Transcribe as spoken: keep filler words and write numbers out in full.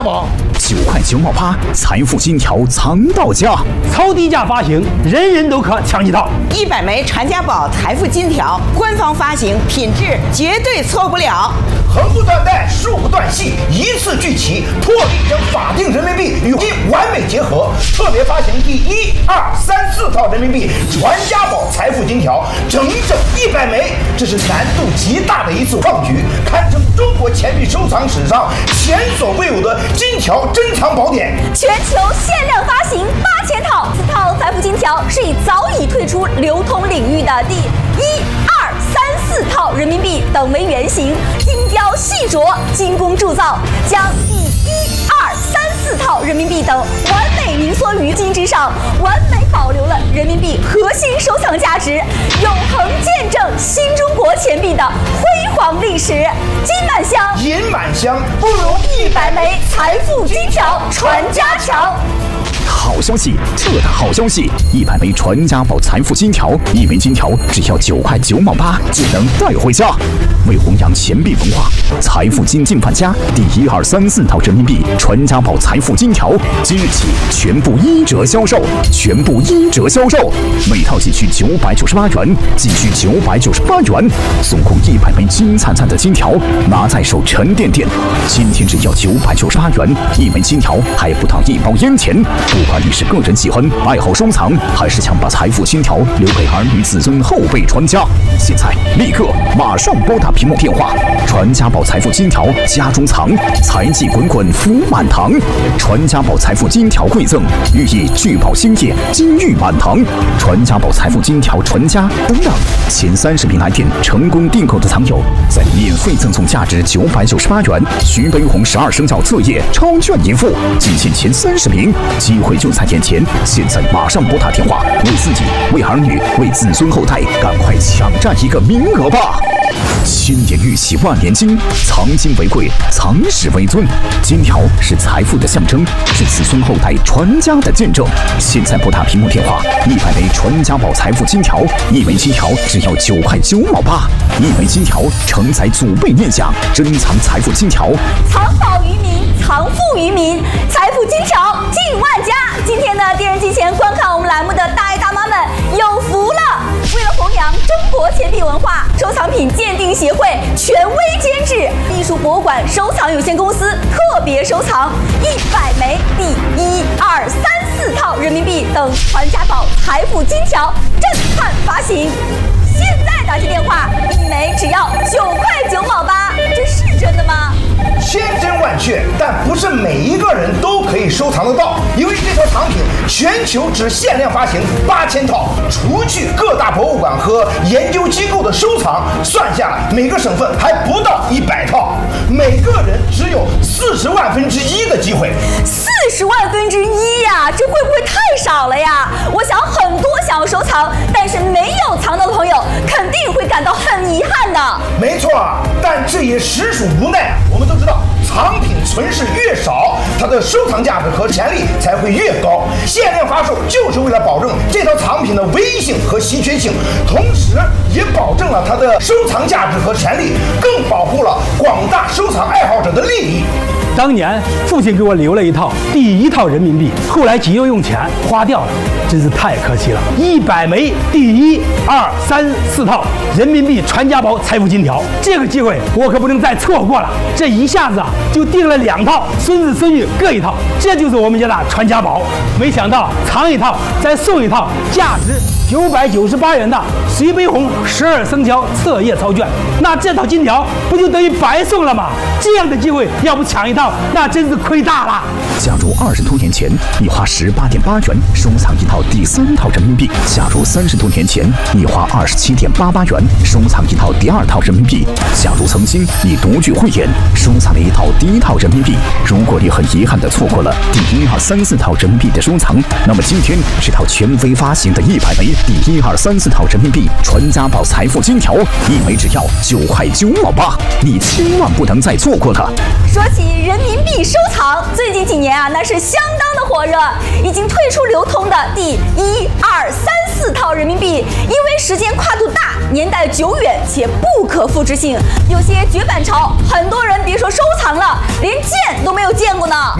宝九块九毛八，财富金条藏到家， 超低价发行，人人都可抢几套。 一百枚传家宝财富金条，官方发行，品质绝对错不了。 横不断带，竖不断系，一次聚齐，破例将法定人民币与一完美结合。特别发行第一、二、三、四套人民币传家宝财富金条，整整一百枚，这是难度极大的一次创举，堪称中国钱币收藏史上前所未有的金条珍藏宝典。 全球限量发行八千套，此套财富金条是以早已退出流通领域的第一、二、三、四套人民币等为原型，精雕细琢、精工铸造，将第一、二、三、四套人民币等完美凝缩于金之上，完美保留了人民币核心收藏价值，永恒见证新中国钱币的辉煌历史。金满箱， 银满箱，不如一百枚财富金条传家强。 好消息，这的好消息！一百枚传家宝财富金条，一枚金条只要九块九毛八就能带回家。为弘扬钱币文化，财富金进范家第一、二、三、四套人民币传家宝财富金条，即日起全部一折销售，全部一折销售，每套仅需九百九十八元，仅需九百九十八元，送空一百枚金灿灿的金条，拿在手沉甸甸。今天只要九百九十八元一枚金条，还不到一包烟钱。不管你是个人喜欢、爱好收藏，还是想把财富金条留给儿女子孙后辈传家，现在立刻马上拨打屏幕电话，传家宝财富金条家中藏，财气滚滚福满堂。传家宝财富金条馈赠，寓意聚宝兴业，金玉满堂。传家宝财富金条传家等等，前三十名来电成功订购的藏友，再免费赠送价值九百九十八元徐悲鸿十二生肖册页超券一副，仅限前三十名，机会就在眼前，现在马上拨打电话，为自己、为儿女、为子孙后代，赶快抢占一个名额吧！千年玉玺万年金，藏金为贵，藏史为尊。金条是财富的象征，是子孙后代传家的见证。现在拨打屏幕电话，一百枚传家宝财富金条，一枚金条只要九块九毛八，一枚金条承载祖辈念想，珍藏财富金条， 藏宝于民，藏富于民，财富金条进万家。今天呢，电视机前观看我们栏目的大爷大妈们有福了！为了弘扬中国钱币文化，收藏品鉴定协会权威监制，艺术博物馆收藏有限公司特别收藏一百枚第一、二、三、四套人民币等传家宝财富金条震撼发行。现在打起电话，一枚只要九块九毛八，这是真的吗？ 千真万确，但不是每一个人都可以收藏得到，因为这套藏品全球只限量发行八千套，除去各大博物馆和研究机构的收藏，算下来每个省份还不到一百套，每个人只有四十万分之一的机会。 四十万分之一呀，这会不会太少了呀？我想很多想要收藏但是没有藏到的朋友，肯定会感到很遗憾的。 没错，但这也实属无奈。我们都知道，藏品存世越少，它的收藏价值和潜力才会越高。限量发售就是为了保证这套藏品的唯一性和稀缺性，同时也保证了它的收藏价值和潜力，更保护了广大收藏爱好者的利益。 当年父亲给我留了一套第一套人民币，后来急着用钱花掉了，真是太可惜了。一百枚第一、二、三、四套人民币传家宝财富金条，这个机会我可不能再错过了。这一下子啊，就订了两套，孙子孙女各一套，这就是我们家的传家宝。没想到藏一套再送一套，价值九百九十八元的徐悲鸿十二生肖册页超券，那这套金条不就等于白送了吗？这样的机会要不抢一套，那真是亏大了。 假如二十多年前你花十八点八元收藏一套第三套人民币，假如三十多年前你花二十七点八八元收藏一套第二套人民币，假如曾经你独具慧眼收藏了一套第一套人民币，如果你很遗憾地错过了第一、二、三、四套人民币的收藏，那么今天这套权威发行的一百枚第一、二、三、四套人民币传家宝财富金条，一枚只要九块九毛八，你千万不能再错过它。 说起人民币收藏，最近几年啊，那是相当的火热。已经退出流通的第一、二、三、四套人民币，因为时间跨度大， 年代久远且不可复制性，有些绝版钞，很多人别说收藏了，连见都没有见过呢。